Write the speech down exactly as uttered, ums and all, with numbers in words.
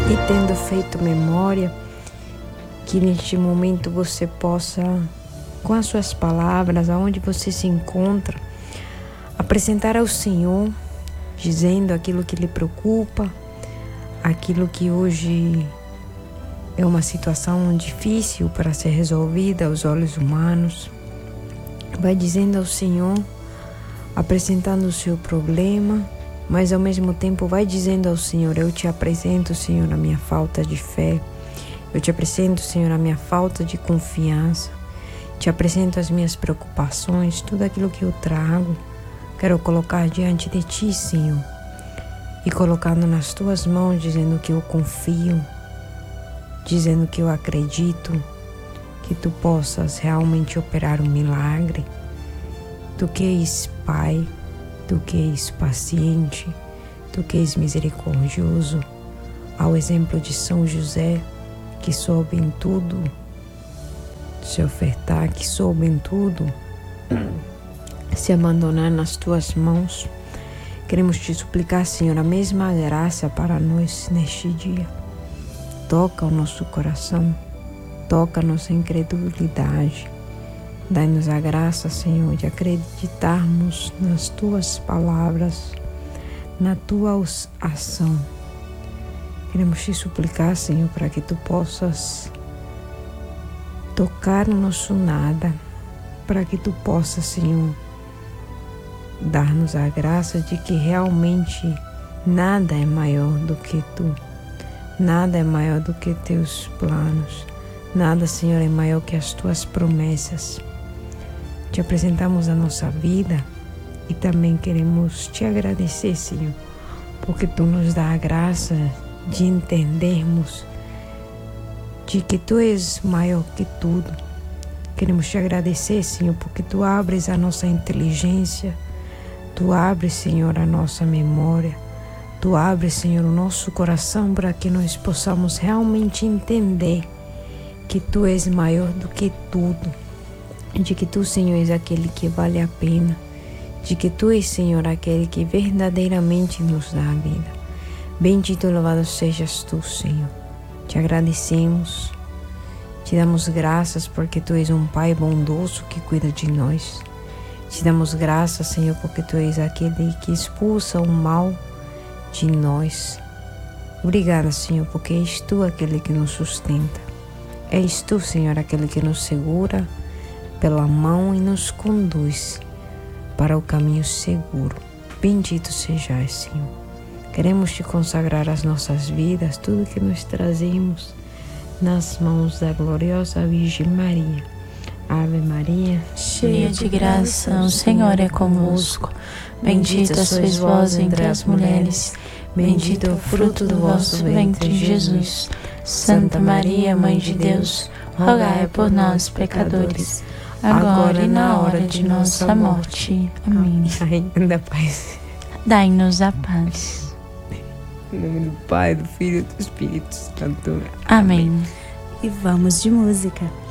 E tendo feito memória, que neste momento você possa, com as suas palavras, aonde você se encontra, apresentar ao Senhor, dizendo aquilo que lhe preocupa, aquilo que hoje é uma situação difícil para ser resolvida aos olhos humanos. Vai dizendo ao Senhor, apresentando o seu problema, mas ao mesmo tempo vai dizendo ao Senhor: eu te apresento, Senhor, a minha falta de fé. Eu te apresento, Senhor, a minha falta de confiança. Te apresento as minhas preocupações, tudo aquilo que eu trago. Quero colocar diante de Ti, Senhor, e colocando nas Tuas mãos, dizendo que eu confio, dizendo que eu acredito, que Tu possas realmente operar um milagre. Tu que és Pai, Tu que és paciente, Tu que és misericordioso, ao exemplo de São José, que soube em tudo se ofertar, que soube em tudo se abandonar nas Tuas mãos. Queremos Te suplicar, Senhor, a mesma graça para nós neste dia. Toca o nosso coração, toca a nossa incredulidade. Dai-nos a graça, Senhor, de acreditarmos nas Tuas palavras, na Tua ação. Queremos Te suplicar, Senhor, para que Tu possas tocar o nosso nada, para que Tu possas, Senhor, dar-nos a graça de que realmente nada é maior do que Tu, nada é maior do que Teus planos, nada, Senhor, é maior que as Tuas promessas. Te apresentamos a nossa vida e também queremos Te agradecer, Senhor, porque Tu nos dá a graça de entendermos de que Tu és maior que tudo. Queremos Te agradecer, Senhor, porque Tu abres a nossa inteligência, Tu abres, Senhor, a nossa memória, Tu abres, Senhor, o nosso coração para que nós possamos realmente entender que Tu és maior do que tudo, de que Tu, Senhor, és aquele que vale a pena, de que Tu és, Senhor, aquele que verdadeiramente nos dá a vida. Bendito e louvado sejas Tu, Senhor. Te agradecemos, Te damos graças porque Tu és um Pai bondoso que cuida de nós. Te damos graças, Senhor, porque Tu és aquele que expulsa o mal de nós. Obrigada, Senhor, porque és Tu aquele que nos sustenta. És Tu, Senhor, aquele que nos segura pela mão e nos conduz para o caminho seguro. Bendito sejais, Senhor. Queremos Te consagrar as nossas vidas, tudo que nós trazemos, nas mãos da gloriosa Virgem Maria. Ave Maria, cheia de graça, o Senhor é convosco. Bendita sois vós entre as mulheres, bendito é o fruto do vosso ventre, Jesus. Santa Maria, Mãe de Deus, rogai por nós, pecadores, agora e na hora de nossa morte. Amém. Rainha da paz. Dai-nos a paz. Em nome do Pai, do Filho e do Espírito Santo. Amém. E vamos de música.